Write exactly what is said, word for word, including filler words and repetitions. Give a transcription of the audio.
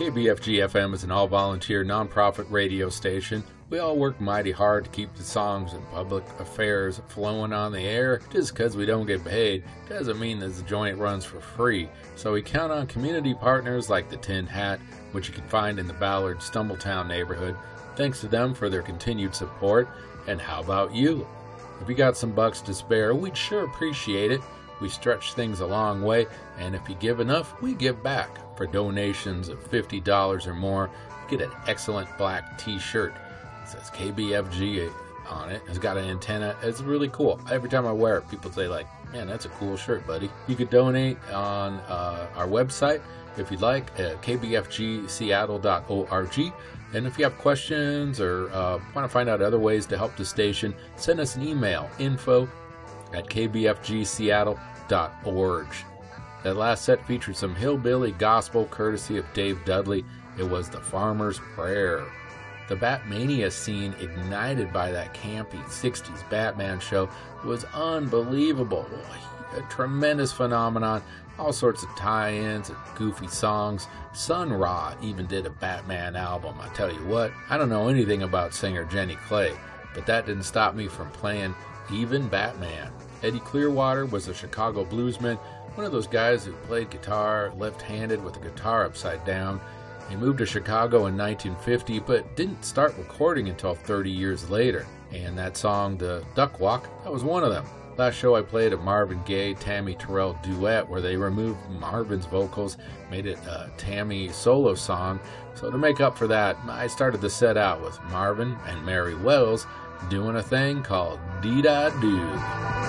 K B F G F M is an all-volunteer, non-profit radio station. We all work mighty hard to keep the songs and public affairs flowing on the air. Just because we don't get paid doesn't mean that the joint runs for free. So we count on community partners like the Tin Hat, which you can find in the Ballard Stumbletown neighborhood. Thanks to them for their continued support. And how about you? If you got some bucks to spare, we'd sure appreciate it. We stretch things a long way, and if you give enough, we give back. For donations of fifty dollars or more, you get an excellent black t-shirt. It says K B F G on it. It's got an antenna. It's really cool. Every time I wear it, people say like, man, that's a cool shirt, buddy. You could donate on uh, our website if you'd like, at k b f g seattle dot org. And if you have questions or uh, want to find out other ways to help the station, send us an email, info at k b f g seattle dot org. That last set featured some hillbilly gospel courtesy of Dave Dudley. It was The Farmer's Prayer. The Batmania scene ignited by that campy sixties Batman show was unbelievable. A tremendous phenomenon. All sorts of tie-ins and goofy songs. Sun Ra even did a Batman album. I tell you what, I don't know anything about singer Jenny Clay, but that didn't stop me from playing even Batman. Eddie Clearwater was a Chicago bluesman, one of those guys who played guitar left-handed with the guitar upside down. He moved to Chicago in nineteen fifty, but didn't start recording until thirty years later. And that song, The Duck Walk, that was one of them. Last show I played a Marvin Gaye, Tammy Terrell duet where they removed Marvin's vocals, made it a Tammy solo song. So to make up for that, I started the set out with Marvin and Mary Wells doing a thing called Dee Da Do.